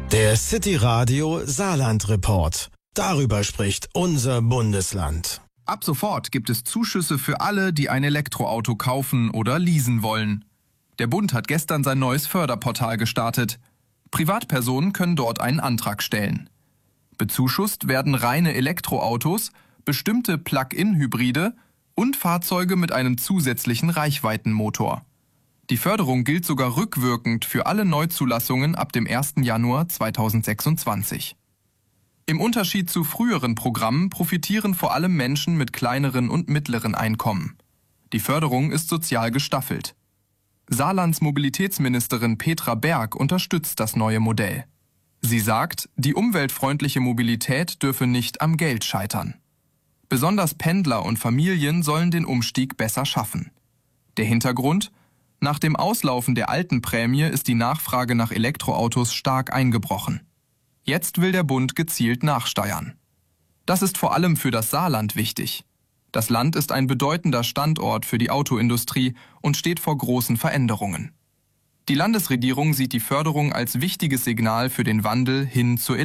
Der City Radio Saarland Report. Darüber spricht unser Bundesland. Ab sofort gibt es Zuschüsse für alle, die ein Elektroauto kaufen oder leasen wollen. Der Bund hat gestern sein neues Förderportal gestartet. Privatpersonen können dort einen Antrag stellen. Bezuschusst werden reine Elektroautos, bestimmte Plug-in-Hybride und Fahrzeuge mit einem zusätzlichen Reichweitenmotor. Die Förderung gilt sogar rückwirkend für alle Neuzulassungen ab dem 1. Januar 2026. Im Unterschied zu früheren Programmen profitieren vor allem Menschen mit kleineren und mittleren Einkommen. Die Förderung ist sozial gestaffelt. Saarlands Mobilitätsministerin Petra Berg unterstützt das neue Modell. Sie sagt, die umweltfreundliche Mobilität dürfe nicht am Geld scheitern. Besonders Pendler und Familien sollen den Umstieg besser schaffen. Der Hintergrund? Nach dem Auslaufen der alten Prämie ist die Nachfrage nach Elektroautos stark eingebrochen. Jetzt will der Bund gezielt nachsteuern. Das ist vor allem für das Saarland wichtig. Das Land ist ein bedeutender Standort für die Autoindustrie und steht vor großen Veränderungen. Die Landesregierung sieht die Förderung als wichtiges Signal für den Wandel hin zur